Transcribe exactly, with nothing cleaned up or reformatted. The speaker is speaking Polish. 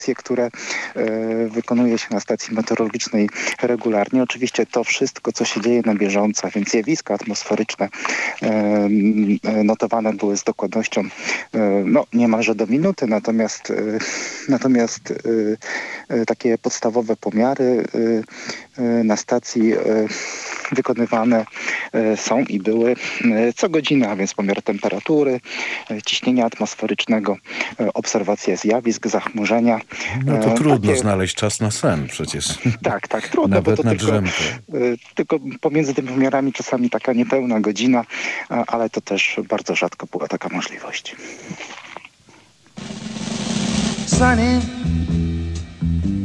które e, wykonuje się na stacji meteorologicznej regularnie. Oczywiście to wszystko, co się dzieje na bieżąco, więc zjawiska atmosferyczne e, notowane były z dokładnością e, no, niemalże do minuty, natomiast, e, natomiast e, e, takie podstawowe pomiary e, e, na stacji e, wykonywane e, są i były e, co godzinę, a więc pomiar temperatury, e, ciśnienia atmosferycznego, e, obserwacja zjawisk, zachmurzenia. No to E, trudno takie, znaleźć czas na sen przecież. tak, tak, trudno, bo Nawet to na tylko, drzemkę. e, tylko pomiędzy tymi pomiarami czasami taka niepełna godzina, a, ale to też bardzo rzadko była taka możliwość. Sunny